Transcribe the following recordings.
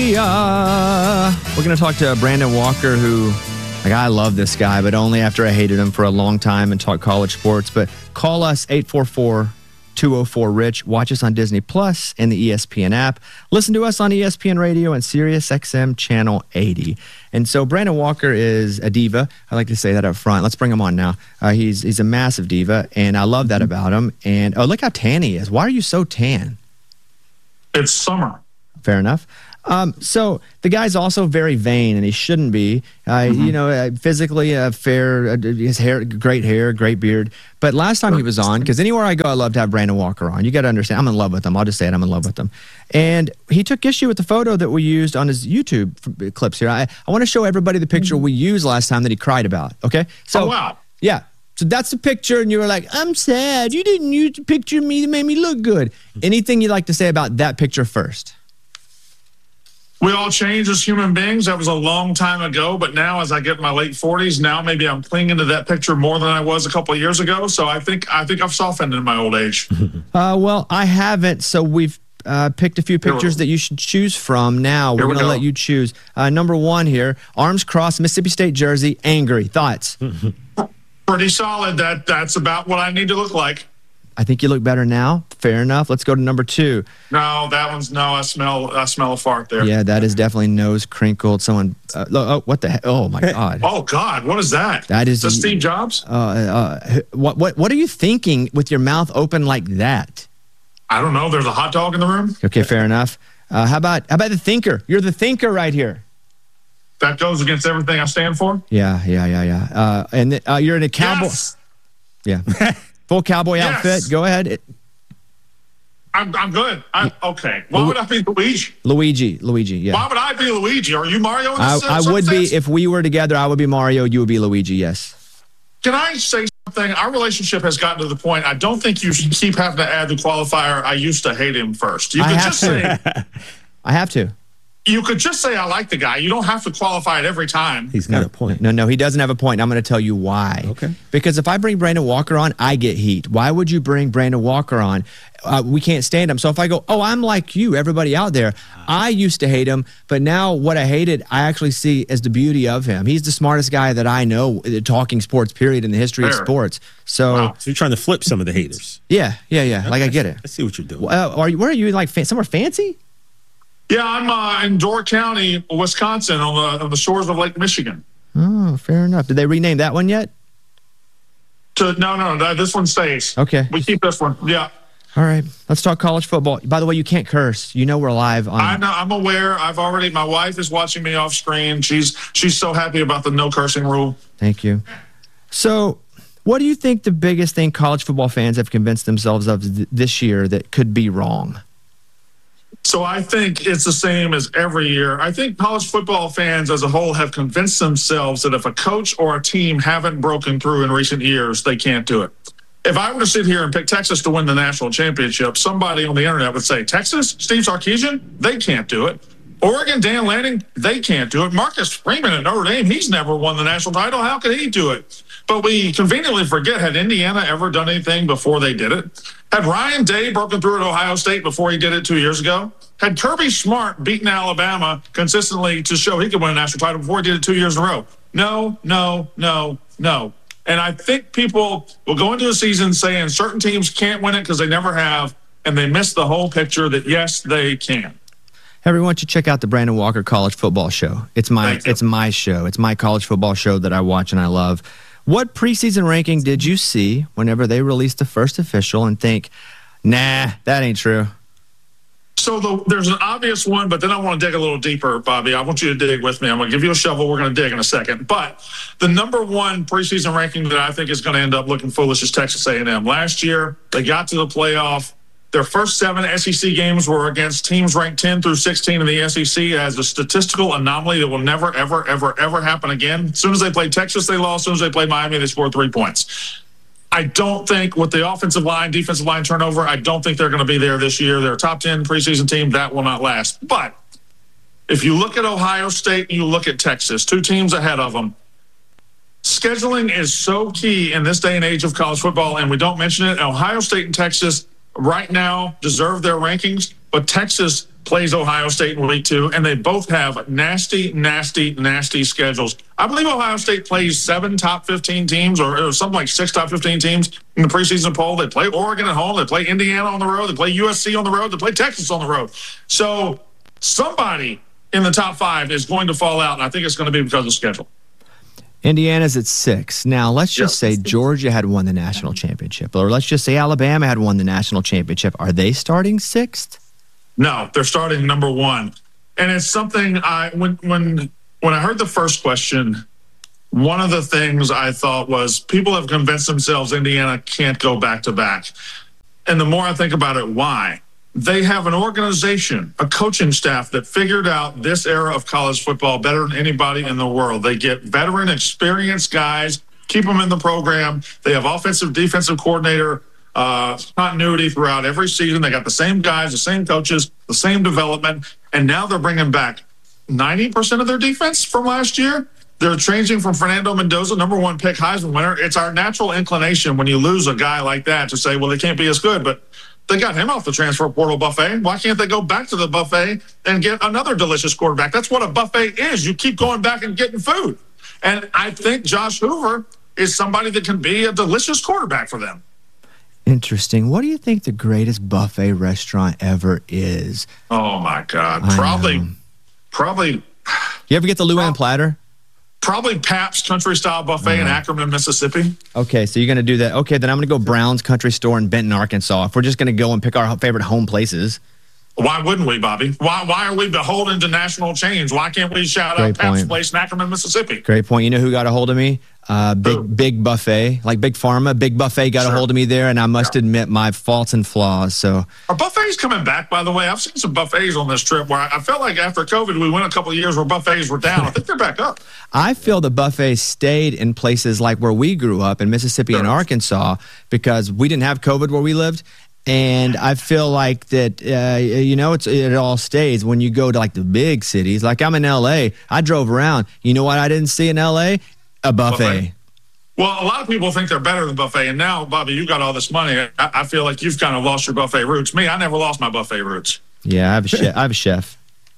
We're going to talk to Brandon Walker, who, I love this guy, but only after I hated him for a long time and talk college sports. But call us 844-204-RICH. Watch us on Disney Plus and the ESPN app. Listen to us on ESPN Radio and Sirius XM Channel 80. And so Brandon Walker is a diva. I like to say that up front. Let's bring him on now. He's a massive diva, and I love that about him. And look how tan he is. Why are you so tan? It's summer. Fair enough. So the guy's also very vain, and he shouldn't be. Physically fair, his hair, great beard. But last time he was on, because anywhere I go, I love to have Brandon Walker on. You got to understand, I'm in love with him. I'll just say it, I'm in love with him. And he took issue with the photo that we used on his YouTube clips here. I want to show everybody the picture we used last time that he cried about. Okay? So, wow. Yeah. So that's the picture, and you were like, I'm sad. You didn't use the picture of me that made me look good. Anything you'd like to say about that picture first? We all change as human beings. That was a long time ago, but now as I get in my late 40s, now maybe I'm clinging to that picture more than I was a couple of years ago. So I think I've softened in my old age. Well, I haven't. So we've picked a few pictures that you should choose from. Now we're going to let you choose. Number one here, arms crossed, Mississippi State jersey, angry. Thoughts? Pretty solid. That's about what I need to look like. I think you look better now. Fair enough. Let's go to number two. No, that one's no. I smell a fart there. Yeah, that is definitely nose crinkled. Someone. What the heck? Oh my God. Oh God, what is that? That is Steve Jobs. What are you thinking with your mouth open like that? I don't know. There's a hot dog in the room. Okay, fair enough. How about the thinker? You're the thinker right here. That goes against everything I stand for. Yeah. And you're in a cowboy. Yes. Yeah. Full cowboy outfit. Go ahead. I'm good. Okay. Why would I be Luigi? Luigi. Yeah. Why would I be Luigi? Are you Mario? I would be if we were together. I would be Mario. You would be Luigi. Yes. Can I say something? Our relationship has gotten to the point. I don't think you should keep having to add the qualifier. I used to hate him first. You could just say. I have to. You could just say I like the guy. You don't have to qualify it every time. He's got a point. No, he doesn't have a point. I'm going to tell you why. Okay. Because if I bring Brandon Walker on, I get heat. Why would you bring Brandon Walker on? We can't stand him. So if I go, I'm like you, everybody out there, I used to hate him, but now what I hated, I actually see as the beauty of him. He's the smartest guy that I know talking sports, period, in the history of sports. So, So you're trying to flip some of the haters. Yeah. Like I get it. I see what you're doing. Where are you? Like somewhere fancy? Yeah, I'm in Door County, Wisconsin, on the shores of Lake Michigan. Oh, fair enough. Did they rename that one yet? No, this one stays. Okay. We keep this one. Yeah. All right. Let's talk college football. By the way, you can't curse. You know we're live on. I know. I'm aware. My wife is watching me off screen. She's so happy about the no cursing rule. Thank you. So, what do you think the biggest thing college football fans have convinced themselves of this year that could be wrong? So I think it's the same as every year. I think college football fans as a whole have convinced themselves that if a coach or a team haven't broken through in recent years, they can't do it. If I were to sit here and pick Texas to win the national championship, somebody on the internet would say, Texas, Steve Sarkisian, they can't do it. Oregon, Dan Lanning, they can't do it. Marcus Freeman at Notre Dame, he's never won the national title. How could he do it? But we conveniently forget, had Indiana ever done anything before they did it? Had Ryan Day broken through at Ohio State before he did it 2 years ago? Had Kirby Smart beaten Alabama consistently to show he could win a national title before he did it 2 years in a row? No. And I think people will go into a season saying certain teams can't win it because they never have, and they miss the whole picture that, yes, they can. Everyone should check out the Brandon Walker College Football Show. It's my show. It's my college football show that I watch and I love. What preseason ranking did you see whenever they released the first official and think, nah, that ain't true? So there's an obvious one, but then I want to dig a little deeper, Bobby. I want you to dig with me. I'm going to give you a shovel. We're going to dig in a second. But the number one preseason ranking that I think is going to end up looking foolish is Texas A&M. Last year, they got to the playoff. Their first 7 SEC games were against teams ranked 10 through 16 in the SEC as a statistical anomaly that will never, ever, ever, ever happen again. As soon as they played Texas, they lost. As soon as they played Miami, they scored 3 points. I don't think with the offensive line, defensive line turnover, I don't think they're going to be there this year. They're a top 10 preseason team. That will not last. But if you look at Ohio State and you look at Texas, 2 teams ahead of them, scheduling is so key in this day and age of college football, and we don't mention it. Ohio State and Texas right now deserve their rankings, but Texas plays Ohio State in week 2, and they both have nasty, nasty, nasty schedules. I believe Ohio State plays 7 top 15 teams or something like 6 top 15 teams in the preseason poll. They play Oregon at home. They play Indiana on the road. They play USC on the road. They play Texas on the road. So somebody in the top 5 is going to fall out, and I think it's going to be because of schedule. Indiana's at 6. Now, let's just say Georgia had won the national championship, or let's just say Alabama had won the national championship. Are they starting 6th? No, they're starting number 1. And it's something when I heard the first question, one of the things I thought was people have convinced themselves Indiana can't go back-to-back. And the more I think about it, why? They have an organization, a coaching staff that figured out this era of college football better than anybody in the world. They get veteran, experienced guys, keep them in the program. They have offensive, defensive coordinator continuity throughout every season. They got the same guys, the same coaches, the same development. And now they're bringing back 90% of their defense from last year. They're changing from Fernando Mendoza, number 1 pick Heisman winner. It's our natural inclination when you lose a guy like that to say, well, they can't be as good. But they got him off the transfer portal buffet. Why can't they go back to the buffet and get another delicious quarterback? That's what a buffet is. You keep going back and getting food. And I think Josh Hoover is somebody that can be a delicious quarterback for them. Interesting. What do you think the greatest buffet restaurant ever is? Oh, my God. Probably. You ever get the Luann platter? Probably Pabst Country Style Buffet in Ackerman, Mississippi. Okay, so you're going to do that. Okay, then I'm going to go Brown's Country Store in Benton, Arkansas. If we're just going to go and pick our favorite home places. Why wouldn't we, Bobby? Why are we beholden to national chains? Why can't we shout out Pabst Place in Ackerman, Mississippi? Great point. You know who got a hold of me? Big Buffet, like Big Pharma. Big Buffet got a hold of me there, and I must admit my faults and flaws. So, are buffets coming back, by the way? I've seen some buffets on this trip where I felt like after COVID, we went a couple of years where buffets were down. I think they're back up. I feel the buffets stayed in places like where we grew up in Mississippi and Arkansas because we didn't have COVID where we lived. And I feel like that, it all stays when you go to like the big cities. Like I'm in L.A. I drove around. You know what I didn't see in L.A.? A buffet. Well, a lot of people think they're better than buffet. And now, Bobby, you got all this money. I feel like you've kind of lost your buffet roots. Me, I never lost my buffet roots. Yeah, I have a chef.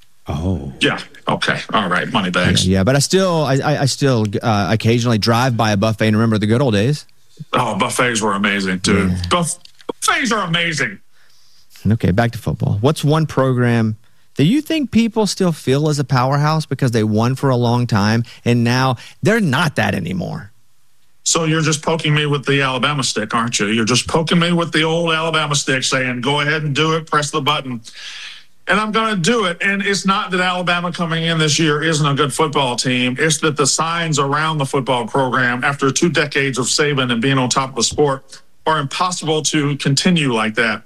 Oh. Yeah. Okay. All right. Money bags. Yeah, but I still occasionally drive by a buffet and remember the good old days. Oh, buffets were amazing, dude. Yeah. Buffets are amazing. Okay, back to football. What's one program that you think people still feel as a powerhouse because they won for a long time and now they're not that anymore? So you're just poking me with the Alabama stick, aren't you? You're just poking me with the old Alabama stick saying, go ahead and do it, press the button. And I'm going to do it. And it's not that Alabama coming in this year isn't a good football team. It's that the signs around the football program after 2 decades of Saban and being on top of the sport are impossible to continue like that.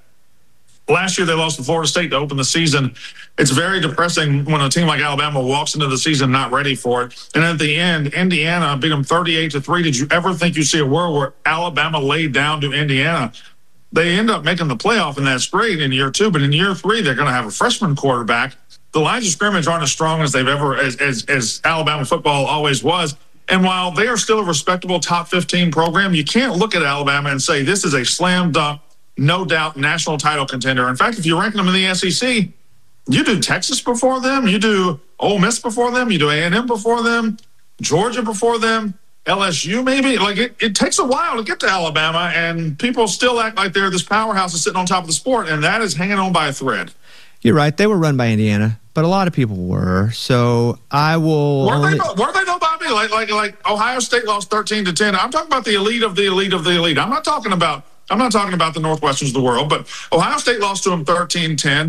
Last year, they lost to Florida State to open the season. It's very depressing when a team like Alabama walks into the season not ready for it. And at the end, Indiana beat them 38-3. Did you ever think you'd see a world where Alabama laid down to Indiana? They end up making the playoff, and that's great in year 2. But in year 3, they're going to have a freshman quarterback. The lines of scrimmage aren't as strong as they've ever, as Alabama football always was. And while they are still a respectable top 15 program, you can't look at Alabama and say this is a slam dunk, no doubt national title contender. In fact, if you're ranking them in the SEC, you do Texas before them, you do Ole Miss before them, you do A&M before them, Georgia before them, LSU maybe. Like it takes a while to get to Alabama, and people still act like they're this powerhouse that's sitting on top of the sport, and that is hanging on by a thread. You're right. They were run by Indiana, but a lot of people were. So I will. Were they no, Bobby? Like Ohio State lost 13-10. I'm talking about the elite of the elite of the elite. I'm not talking about the Northwesterns of the world, but Ohio State lost to them 13-10.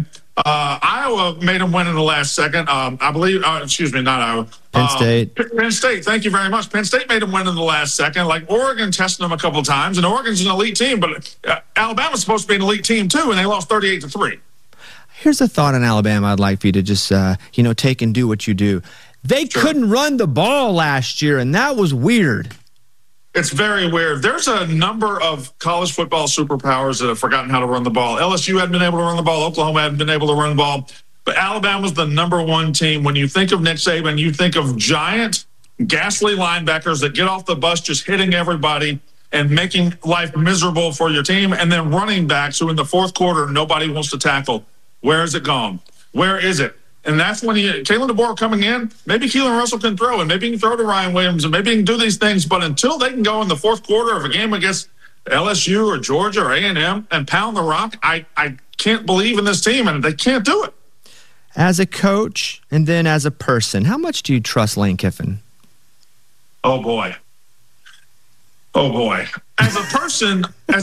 Iowa made them win in the last second. I believe, not Iowa. Penn State. Penn State, thank you very much. Penn State made them win in the last second. Like Oregon tested them a couple of times, and Oregon's an elite team, but Alabama's supposed to be an elite team too, and they lost 38-3. Here's a thought on Alabama I'd like for you to just, take and do what you do. They couldn't run the ball last year, and that was weird. It's very weird. There's a number of college football superpowers that have forgotten how to run the ball. LSU hadn't been able to run the ball. Oklahoma hadn't been able to run the ball. But Alabama's the number one team. When you think of Nick Saban, you think of giant, ghastly linebackers that get off the bus just hitting everybody and making life miserable for your team, and then running backs who in the fourth quarter nobody wants to tackle. Where has it gone? Where is it? And that's when Kalen DeBoer coming in, maybe Keelan Russell can throw, and maybe he can throw to Ryan Williams, and maybe he can do these things. But until they can go in the fourth quarter of a game against LSU or Georgia or A&M and pound the rock, I can't believe in this team, and they can't do it. As a coach and then as a person, how much do you trust Lane Kiffin? Oh, boy. Oh, boy. As a person,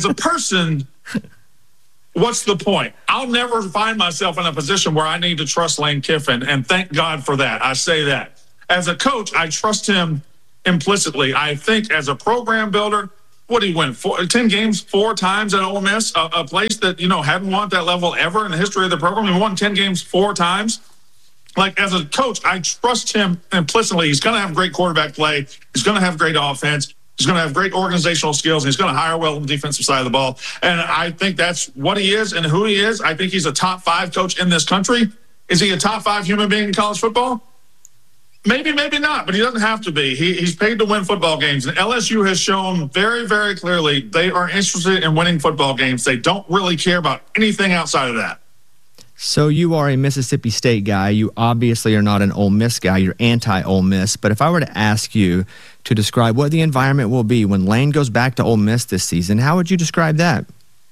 what's the point? I'll never find myself in a position where I need to trust Lane Kiffin, and thank God for that. I say that. As a coach, I trust him implicitly. I think as a program builder, what did he win? 10 games 4 times at Ole Miss, a place that, hadn't won at that level ever in the history of the program. He won 10 games 4 times. Like, as a coach, I trust him implicitly. He's going to have great quarterback play. He's going to have great offense. He's going to have great organizational skills, and he's going to hire well on the defensive side of the ball. And I think that's what he is and who he is. I think he's a top 5 coach in this country. Is he a top 5 human being in college football? Maybe, maybe not, but he doesn't have to be. He's paid to win football games. And LSU has shown very, very clearly they are interested in winning football games. They don't really care about anything outside of that. So you are a Mississippi State guy. You obviously are not an Ole Miss guy. You're anti-Ole Miss. But if I were to ask you to describe what the environment will be when Lane goes back to Ole Miss this season, how would you describe that?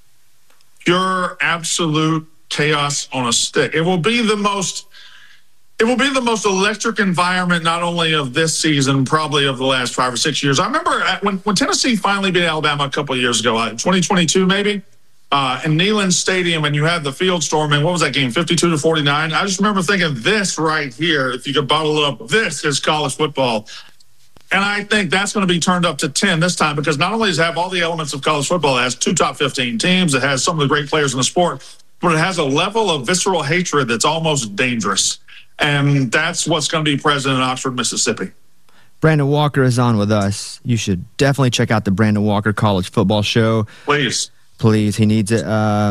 Pure, absolute chaos on a stick. It will be the most electric environment, not only of this season, probably of the last 5 or 6 years. I remember when Tennessee finally beat Alabama a couple of years ago, 2022 maybe, in Neyland Stadium, and you had the field storm, and what was that game, 52-49? I just remember thinking, this right here, if you could bottle it up, this is college football. And I think that's going to be turned up to 10 this time, because not only does it have all the elements of college football, it has 2 top 15 teams, it has some of the great players in the sport, but it has a level of visceral hatred that's almost dangerous. And that's what's going to be present in Oxford, Mississippi. Brandon Walker is on with us. You should definitely check out the Brandon Walker College Football Show. Please. He needs it.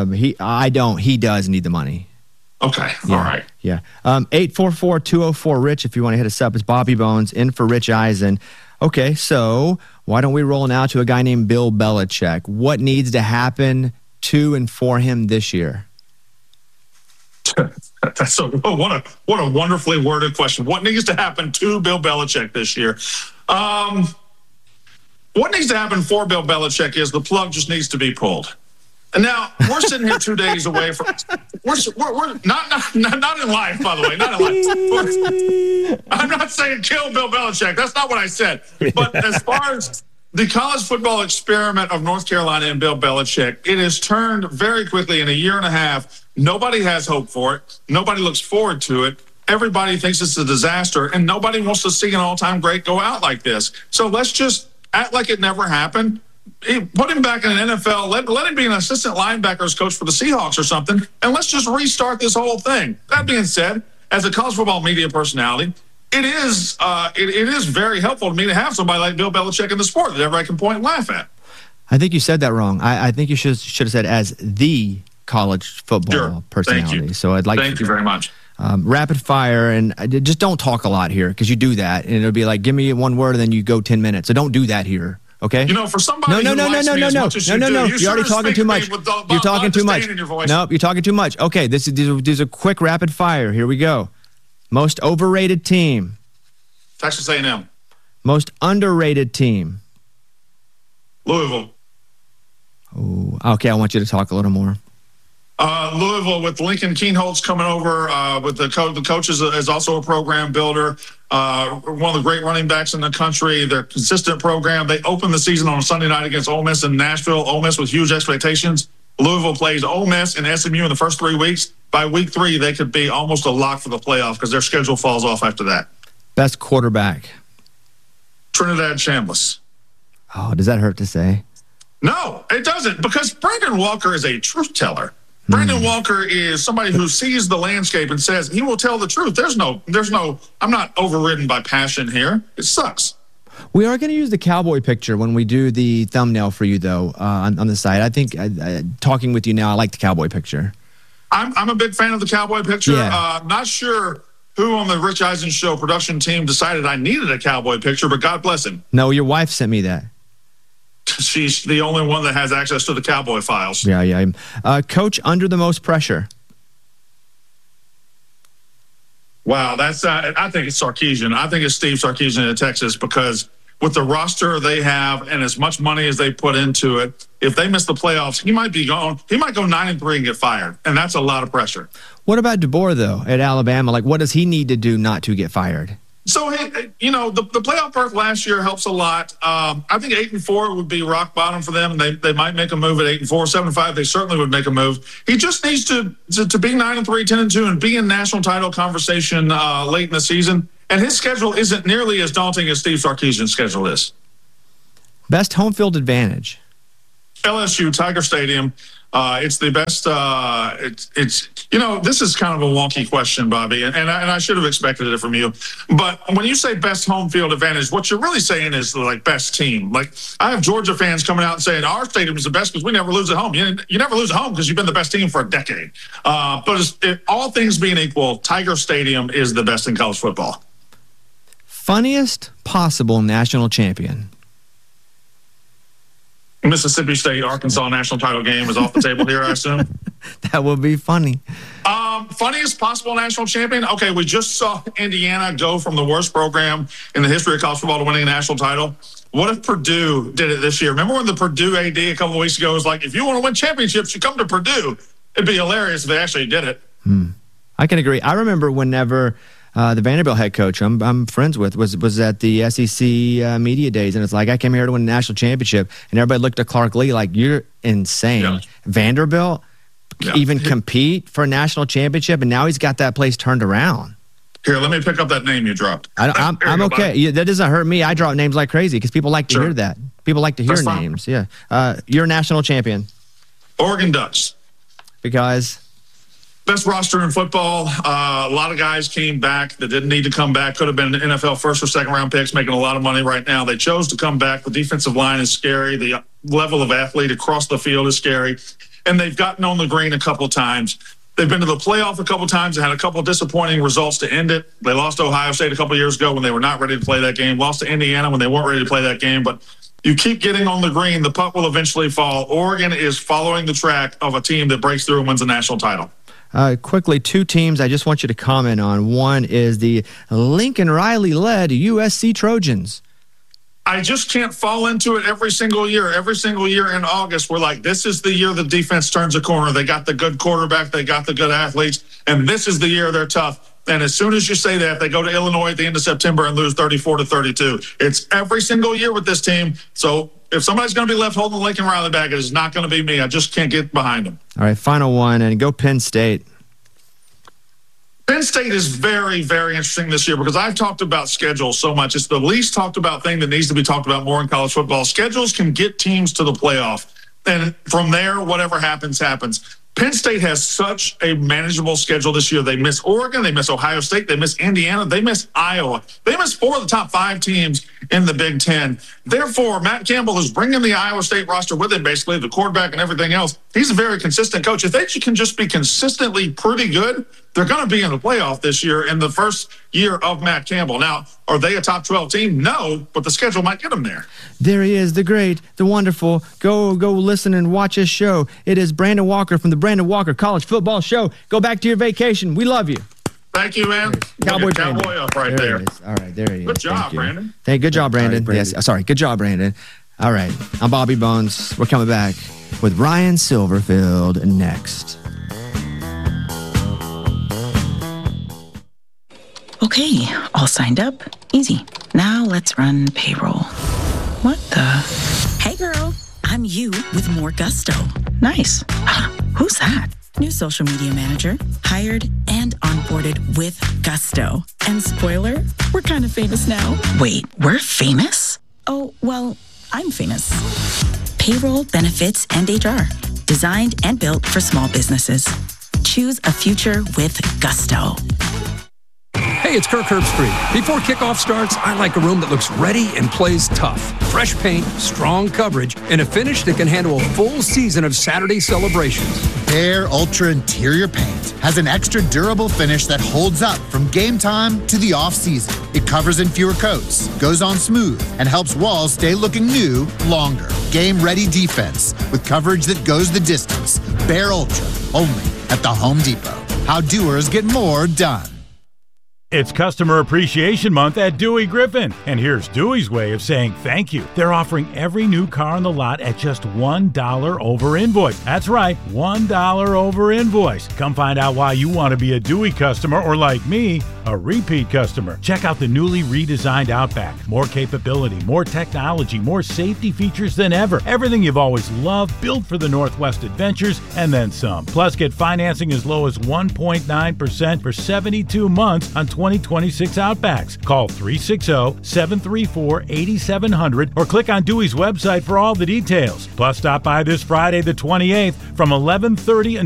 He does need the money. Okay. Yeah. All right. Yeah. 844-204-RICH if you want to hit us up. It's Bobby Bones in for Rich Eisen. Okay, so why don't we roll now to a guy named Bill Belichick? What needs to happen to and for him this year? What a wonderfully worded question. What needs to happen to Bill Belichick this year? What needs to happen for Bill Belichick is the plug just needs to be pulled. And now we're sitting here 2 days away from. We're not in life, by the way, not in life. I'm not saying kill Bill Belichick. That's not what I said. But as far as the college football experiment of North Carolina and Bill Belichick, it has turned very quickly in a year and a half. Nobody has hope for it. Nobody looks forward to it. Everybody thinks it's a disaster, and nobody wants to see an all-time great go out like this. So let's just act like it never happened. Put him back in the NFL. Let him be an assistant linebackers coach for the Seahawks or something, and let's just restart this whole thing. That being said, as a college football media personality, it is very helpful to me to have somebody like Bill Belichick in the sport that everybody can point and laugh at. I think you said that wrong. I think you should have said as the college football personality. Thank you. So Thank you very much. Rapid fire, and just don't talk a lot here, because you do that, and it'll be like, give me one word, and then you go 10 minutes. So don't do that here. Okay. For somebody No. You're already talking too much. You're talking too much. Nope, you're talking too much. Okay, these are quick rapid fire. Here we go. Most overrated team. Texas A&M. Most underrated team. Louisville. Oh, okay. I want you to talk a little more. Louisville, with Lincoln Kienholz coming over, with the coach is also a program builder. One of the great running backs in the country. Their consistent program. They opened the season on a Sunday night against Ole Miss in Nashville. Ole Miss with huge expectations. Louisville plays Ole Miss and SMU in the first 3 weeks. By week 3, they could be almost a lock for the playoff because their schedule falls off after that. Best quarterback. Trinidad Chambliss. Oh, does that hurt to say? No, it doesn't, because Brandon Walker is a truth teller. Brandon Walker is somebody who sees the landscape and says he will tell the truth. There's no, I'm not overridden by passion here. It sucks. We are going to use the cowboy picture when we do the thumbnail for you, though, on the site. I think talking with you now, I like the cowboy picture. I'm a big fan of the cowboy picture. Yeah. Not sure who on the Rich Eisen Show production team decided I needed a cowboy picture, but God bless him. No, your wife sent me that. She's the only one that has access to the cowboy files. Yeah. Coach under the most pressure. Wow, that's I think it's Sarkisian. I think it's Steve Sarkisian in Texas because with the roster they have and as much money as they put into it, if they miss the playoffs, he might go 9-3 and get fired, and that's a lot of pressure. What about DeBoer though at Alabama? Like, what does he need to do not to get fired? So, the playoff berth last year helps a lot. I think 8-4 would be rock bottom for them. They might make a move at 8-4, 7-5. They certainly would make a move. He just needs to be 9-3, 10-2, and be in national title conversation late in the season. And his schedule isn't nearly as daunting as Steve Sarkisian's schedule is. Best home field advantage. LSU, Tiger Stadium. It's the best. This is kind of a wonky question, Bobby, and I should have expected it from you. But when you say best home field advantage, what you're really saying is like best team. Like I have Georgia fans coming out and saying our stadium is the best because we never lose at home. You never lose at home because you've been the best team for a decade. But all things being equal, Tiger Stadium is the best in college football. Funniest possible national champion. Mississippi State, Arkansas national title game is off the table here, I assume. That would be funny. Funniest possible national champion? Okay, we just saw Indiana go from the worst program in the history of college football to winning a national title. What if Purdue did it this year? Remember when the Purdue AD a couple of weeks ago was like, if you want to win championships, you come to Purdue. It'd be hilarious if they actually did it. I can agree. I remember whenever the Vanderbilt head coach I'm friends with was at the SEC media days, and it's like, I came here to win a national championship, and everybody looked at Clark Lee like, you're insane. Yeah. Vanderbilt even compete for a national championship, and now he's got that place turned around. Here, let me pick up that name you dropped. I'm okay. Yeah, that doesn't hurt me. I drop names like crazy because people like to hear that. People like to hear names. Yeah. You're a national champion. Oregon Ducks. Because? Best roster in football. A lot of guys came back that didn't need to come back. Could have been NFL first or second round picks making a lot of money right now. They chose to come back. The defensive line is scary. The level of athlete across the field is scary. And they've gotten on the green a couple of times. They've been to the playoff a couple of times and had a couple of disappointing results to end it. They lost to Ohio State a couple of years ago when they were not ready to play that game. Lost to Indiana when they weren't ready to play that game. But you keep getting on the green, the puck will eventually fall. Oregon is following the track of a team that breaks through and wins a national title. Quickly, two teams I just want you to comment on. One is the Lincoln Riley-led USC Trojans. I just can't fall into it every single year. Every single year in August, we're like, this is the year the defense turns a corner. They got the good quarterback. They got the good athletes. And this is the year they're tough. And as soon as you say that, they go to Illinois at the end of September and lose 34-32. It's every single year with this team. So if somebody's going to be left holding the Lincoln Riley bag, it is not going to be me. I just can't get behind them. All right, final one, and go Penn State. Penn State is very, very interesting this year because I've talked about schedules so much. It's the least talked about thing that needs to be talked about more in college football. Schedules can get teams to the playoff. And from there, whatever happens, happens. Penn State has such a manageable schedule this year. They miss Oregon, they miss Ohio State, they miss Indiana, they miss Iowa. They miss 4 of the top 5 teams in the Big Ten. Therefore, Matt Campbell is bringing the Iowa State roster with him, basically, the quarterback and everything else. He's a very consistent coach. If they can just be consistently pretty good, they're going to be in the playoff this year in the first year of Matt Campbell. Now, are they a top 12 team? No, but the schedule might get them there. There he is, the great, the wonderful. Go listen and watch his show. It is Brandon Walker from the Brandon Walker College Football Show. Go back to your vacation. We love you. Thank you, man. Cowboy up right there. All right, there he is. Good job, Brandon. Hey, good job, Brandon. Yes, sorry, good job, Brandon. All right, I'm Bobby Bones. We're coming back with Ryan Silverfield next. Okay, all signed up. Easy. Now let's run payroll. What the? Hey girl, I'm you with more gusto. Nice. Who's that? New social media manager. Hired and onboarded with gusto. And spoiler, we're kind of famous now. Wait, we're famous? Oh, well, I'm famous. Payroll, benefits, and HR. Designed and built for small businesses. Choose a future with gusto. Hey, it's Kirk Herbstreit. Before kickoff starts, I like a room that looks ready and plays tough. Fresh paint, strong coverage, and a finish that can handle a full season of Saturday celebrations. Behr Ultra Interior Paint has an extra durable finish that holds up from game time to the off-season. It covers in fewer coats, goes on smooth, and helps walls stay looking new longer. Game-ready defense with coverage that goes the distance. Behr Ultra, only at the Home Depot. How doers get more done. It's Customer Appreciation Month at Dewey Griffin, and here's Dewey's way of saying thank you. They're offering every new car on the lot at just $1 over invoice. That's right, $1 over invoice. Come find out why you want to be a Dewey customer or, like me, a repeat customer. Check out the newly redesigned Outback. More capability, more technology, more safety features than ever. Everything you've always loved, built for the Northwest adventures, and then some. Plus, get financing as low as 1.9% for 72 months on 2026 Outbacks. Call 360-734-8700 or click on Dewey's website for all the details. Plus, stop by this Friday the 28th from 11:30 until